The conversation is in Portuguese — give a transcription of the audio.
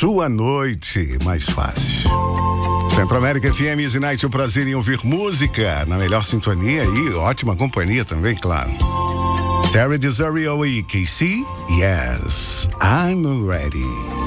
sua noite mais fácil. Centro-América FM, Easy Night, o prazer em ouvir música na melhor sintonia e ótima companhia também, claro. Terry Desario e KC, Yes, I'm Ready.